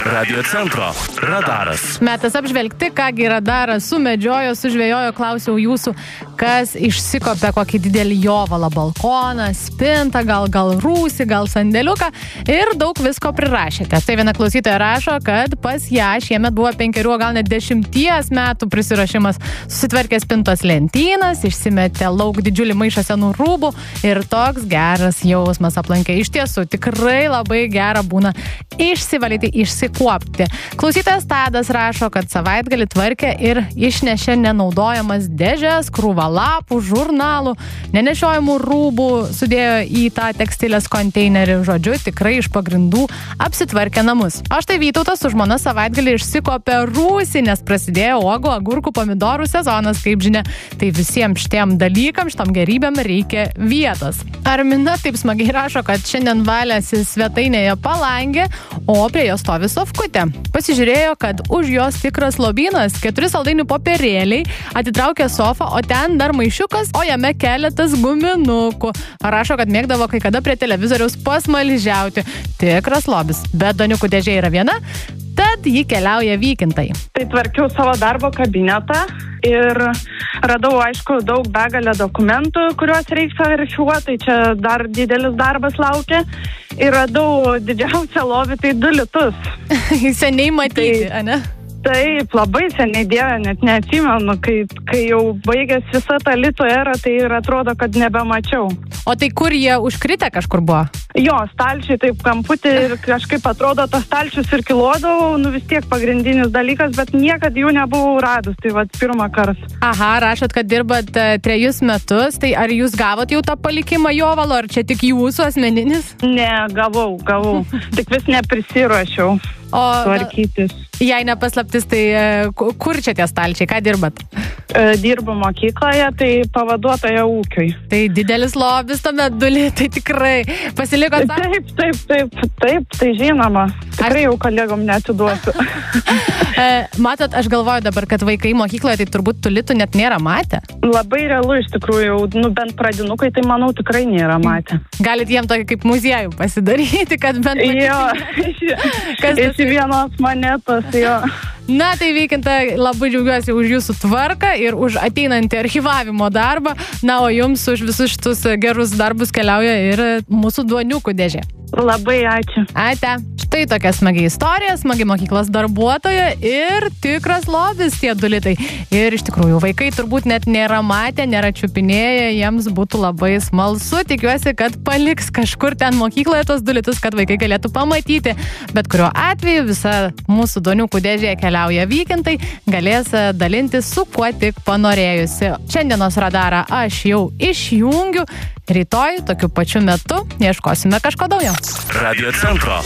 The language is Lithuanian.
Radio centro radaras. Metas apžvelgti, kągi radaras sumedžiojo, sužvejojo, klausiau jūsų, kas išsikopė kokį didelį jovalą, balkoną, spintą, gal rūsį, gal sandėliuką ir daug visko prirašėte. Tai viena klausytoja rašo, kad pas ją šiemet buvo 5, gal net 10 metų prisirašimas. Susitvarkė spintos lentynas, išsimetė lauk didžiulį maišą senų rūbų ir toks geras jausmas aplankė. Iš tiesų, tikrai labai gera būna išsivalyti, išsikuopti. Klausytojas Tadas rašo, kad savaitgalį tvarkė ir išnešė nenaudojamas dėžes, krūvą lapų, žurnalų, nenešiojamų rūbų, sudėjo į tą tekstilės konteinerį. Žodžiu, tikrai iš pagrindų apsitvarkė namus. O štai Vytautas su žmona savaitgalį išsikopė rūsį, nes prasidėjo uogų, agurkų, pomidorų sezonas, kaip žinia. Tai visiems šitiem dalykam, šitam gerybėm reikia vietos. Armina taip smagiai rašo, kad šiandien valėsi svetainėje palangė, o prie jos stovi sofkutė. Pasižiūrėjo, kad už jos tikras lobynas, 4 saldainių popierėliai, atitraukė sofą, o ten dar maišiukas, o jame keletas guminukų. Rašo, kad mėgdavo kai kada prie televizoriaus pasmaližiauti. Tikras lobis. Bet doniukų dėžė yra viena, tad ji keliauja Vykintai. Tai tvarkiau savo darbo kabinetą ir radau, aišku, daug begalę dokumentų, kuriuos reikia archyvuoti, tai čia dar didelis darbas laukia. Ir radau didžiausią lovį, tai 2 litus. Seniai matyti, ane? Taip, labai seniai dėjo, net neatsimenu, kai jau baigęs visą tą litų erą, tai ir atrodo, kad nebemačiau. O tai kur jie užkritę kažkur buvo? Jo, stalčiai taip kamputį ir kažkaip atrodo, tas stalčius ir kilodavau, vis tiek pagrindinis dalykas, bet niekad jų nebuvau radus, tai vat pirmą kartą. Aha, rašot, kad dirbat 3 metus, tai ar jūs gavot jau tą palikimą jovalo, ar čia tik jūsų asmeninis? Ne, gavau, tik vis neprisiruošiau tvarkytis. Jei nepaslaptis, tai kur čia tie stalčiai, ką dirbat? Dirbu mokykloje, tai pavaduotoja ūkiui. Tai didelis lobis tuomet 2 litai, tikrai pasiliko tą? Taip, tai žinoma. Tikrai jau kolegom neatiduosiu. Matot, aš galvoju dabar, kad vaikai mokykloje, tai turbūt tų litų net nėra matę. Labai realu iš tikrųjų, bent pradinukai, tai manau tikrai nėra matę. Galit jiem tokį kaip muziejų pasidaryti, kad bent... Iš vienos monetos, jo. Na, tai Vykinta, labai džiaugiuosi už jūsų tvarką ir už ateinantį archyvavimo darbą. Na, o jums už visus šitus gerus darbus keliauja ir mūsų duoniukų dėžė. Labai ačiū. Ate. Štai tokia smagi istorija, smagi mokyklos darbuotoja ir tikras lobis tie 2 litai. Ir iš tikrųjų, vaikai turbūt net nėra matę, nėra čiupinėję, jiems būtų labai smalsu. Tikiuosi, kad paliks kažkur ten mokykloje tos 2 litus, kad vaikai galėtų pamatyti. Bet kuriuo atveju visa mūsų duoniukų dėžė keliauja Vykintai, galės dalintis su kuo tik panorėjusi. Šiandienos radarą aš jau išjungiu. Rytoj tokiu pačiu metu ieškosime kažko daugiau. Radio centro